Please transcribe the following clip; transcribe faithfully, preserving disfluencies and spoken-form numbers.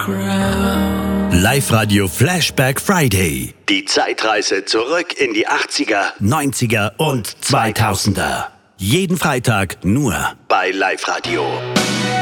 Live-Radio Flashback Friday. Die Zeitreise zurück in die achtziger, neunziger und zweitausender. Jeden Freitag nur bei Live-Radio.